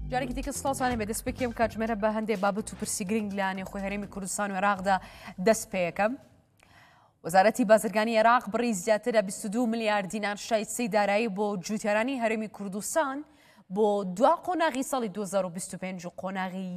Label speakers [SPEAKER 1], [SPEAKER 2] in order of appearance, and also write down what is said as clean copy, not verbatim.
[SPEAKER 1] جارێکی دیکە سڵاوانێ بە دەست پێکێم کاتژمێرە بە هەندێک بابەت و پرسی گرنگ لانێ خۆی هەرێمی کوردستان و عێراقدا دەست پێ یەکەم. وەزارەتی بازرگانی عێراق بڕی زیاتر لە 22 ملیار دینار شایستەی دارایی بۆ جوتیارانی هەرێمی کوردستان بۆ دوا قۆناغی ساڵی 2025 و قۆناغی